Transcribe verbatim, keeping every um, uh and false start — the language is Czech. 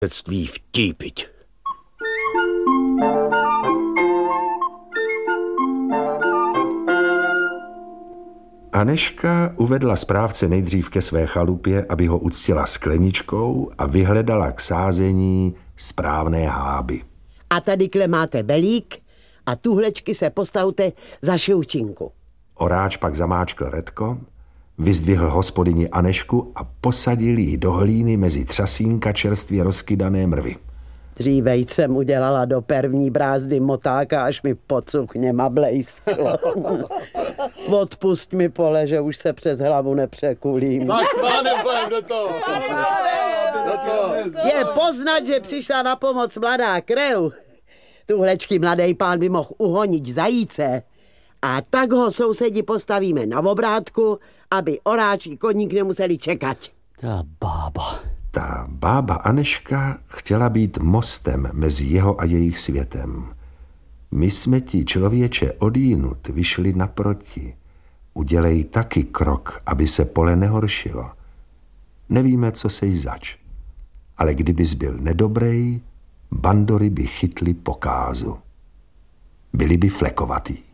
Dětství vtípiť. Anežka uvedla správce nejdřív ke své chalupě, aby ho uctila skleničkou a vyhledala k sázení správné háby. A tady máte belík a tuhlečky se postavte za šoučinku. Oráč pak zamáčkl redko, vyzdvihl hospodyni Anežku a posadil ji do hlíny mezi třasínka čerstvě rozkydané mrvy. Dřívej jsem udělala do první brázdy motáka, až mi pod sukněma blejsklo. Odpust mi, Pole, že už se přes hlavu nepřekulím. Tak s pánem, pánem, do toho. Do toho. Je poznat, že přišla na pomoc mladá krev. Tuhlečky mladej pán by mohl uhonit zajíce. A tak ho sousedi postavíme na obrátku, aby oráč i koník nemuseli čekat. Ta bába. Ta bába Anežka chtěla být mostem mezi jeho a jejich světem. My jsme ti, člověče, odjinud vyšli naproti. Udělej taky krok, aby se Pole nehoršilo. Nevíme, co sej zač. Ale kdybys byl nedobrej, bandory by chytli po kázu. Byli by flekovatý.